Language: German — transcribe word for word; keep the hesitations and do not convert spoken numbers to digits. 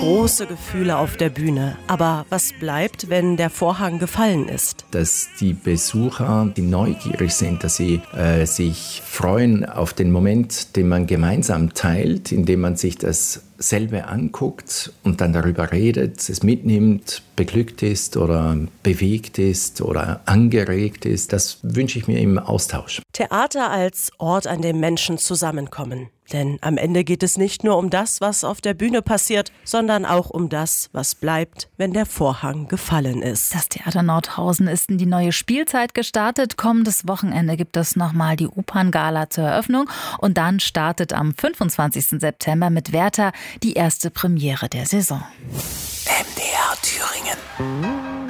große Gefühle auf der Bühne. Aber was bleibt, wenn der Vorhang gefallen ist? Dass die Besucher, die neugierig sind, dass sie äh, sich freuen auf den Moment, den man gemeinsam teilt, indem man sich das selber anguckt und dann darüber redet, es mitnimmt, beglückt ist oder bewegt ist oder angeregt ist. Das wünsche ich mir im Austausch. Theater als Ort, an dem Menschen zusammenkommen. Denn am Ende geht es nicht nur um das, was auf der Bühne passiert, sondern auch um das, was bleibt, wenn der Vorhang gefallen ist. Das Theater Nordhausen ist in die neue Spielzeit gestartet. Kommendes Wochenende gibt es nochmal die Operngala zur Eröffnung. Und dann startet am fünfundzwanzigsten September mit Werther die erste Premiere der Saison. M D R Thüringen.